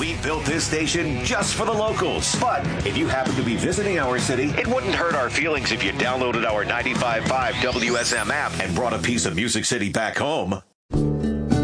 We built this station just for the locals. But if you happen to be visiting our city, it wouldn't hurt our feelings if you downloaded our 95.5 WSM app and brought a piece of Music City back home.